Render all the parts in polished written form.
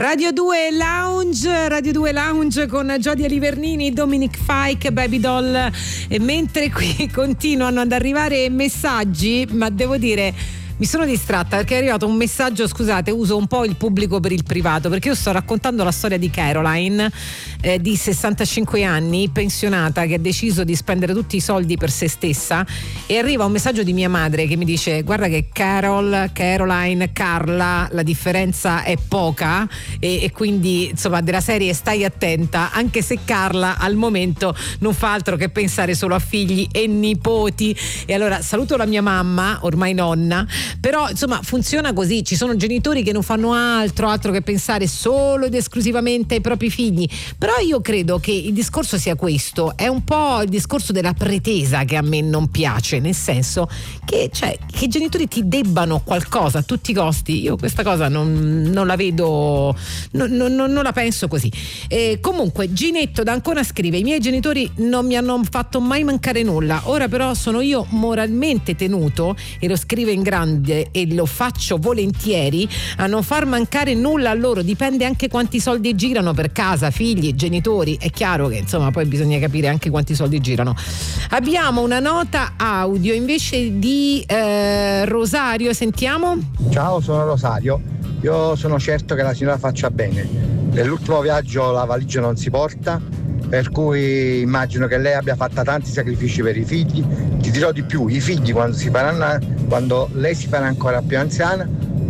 Radio 2 Lounge con Giodia Livernini, Dominic Fike, Baby Doll. E mentre qui continuano ad arrivare messaggi, ma devo dire mi sono distratta perché è arrivato un messaggio, scusate, uso un po' il pubblico per il privato, perché io sto raccontando la storia di Caroline, di 65 anni, pensionata, che ha deciso di spendere tutti i soldi per se stessa, e arriva un messaggio di mia madre che mi dice: guarda che Caroline, Carla, la differenza è poca, e quindi insomma della serie stai attenta, anche se Carla al momento non fa altro che pensare solo a figli e nipoti. E allora saluto la mia mamma, ormai nonna, però insomma funziona così, ci sono genitori che non fanno altro che pensare solo ed esclusivamente ai propri figli. Però io credo che il discorso sia questo, è un po' il discorso della pretesa che a me non piace, nel senso che, cioè, che i genitori ti debbano qualcosa a tutti i costi. Io questa cosa non la vedo, non la penso così. Comunque Ginetto da Ancona scrive: i miei genitori non mi hanno fatto mai mancare nulla, ora però sono io moralmente tenuto, e lo scrive in grande e lo faccio volentieri, a non far mancare nulla a loro. Dipende anche quanti soldi girano per casa, figli, genitori. È chiaro che insomma poi bisogna capire anche quanti soldi girano. Abbiamo una nota audio invece di Rosario, sentiamo. Ciao, sono Rosario. Io sono certo che la signora faccia bene. Nell'ultimo viaggio la valigia non si porta, per cui immagino che lei abbia fatto tanti sacrifici per i figli. Ti dirò di più: i figli quando lei si farà ancora più anziana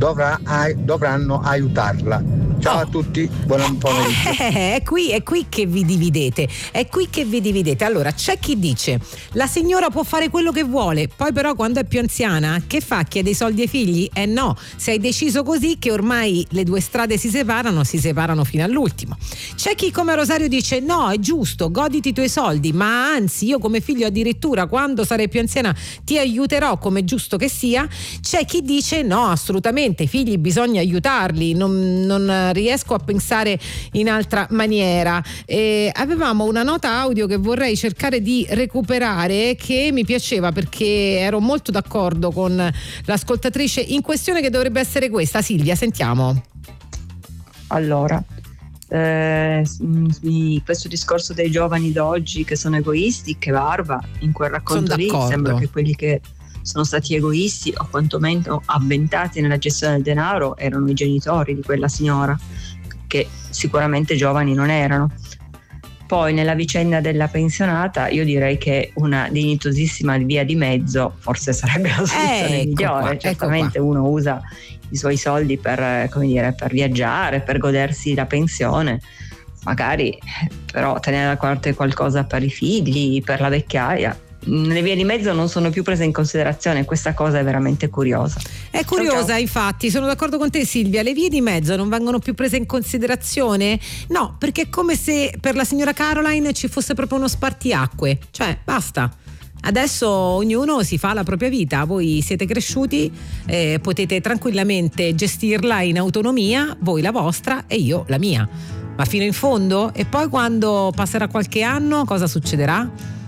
dovranno aiutarla. Ciao a tutti, buon pomeriggio. È qui che vi dividete. Allora, c'è chi dice: la signora può fare quello che vuole, poi però quando è più anziana che fa? Chiede i soldi ai figli? No, se hai deciso così che ormai le due strade si separano fino all'ultimo. C'è chi come Rosario dice: no, è giusto, goditi i tuoi soldi, ma anzi io come figlio addirittura quando sarai più anziana ti aiuterò, come giusto che sia. C'è chi dice: no, assolutamente, i figli bisogna aiutarli, non riesco a pensare in altra maniera. Avevamo una nota audio che vorrei cercare di recuperare, che mi piaceva perché ero molto d'accordo con l'ascoltatrice in questione, che dovrebbe essere questa. Silvia, sentiamo. Allora, questo discorso dei giovani d'oggi che sono egoisti, che barba, in quel racconto lì sembra che quelli che sono stati egoisti o quantomeno avventati nella gestione del denaro erano i genitori di quella signora, che sicuramente giovani non erano. Poi nella vicenda della pensionata io direi che una dignitosissima via di mezzo forse sarebbe la soluzione migliore. Certamente uno usa i suoi soldi per, come dire, per viaggiare, per godersi la pensione, magari però tenere da parte qualcosa per i figli, per la vecchiaia. Le vie di mezzo non sono più prese in considerazione, questa cosa è veramente curiosa. È curiosa, ciao. Infatti sono d'accordo con te, Silvia, le vie di mezzo non vengono più prese in considerazione? No, perché è come se per la signora Caroline ci fosse proprio uno spartiacque, cioè basta. Adesso ognuno si fa la propria vita, voi siete cresciuti, potete tranquillamente gestirla in autonomia, voi la vostra e io la mia, ma fino in fondo. E poi quando passerà qualche anno cosa succederà?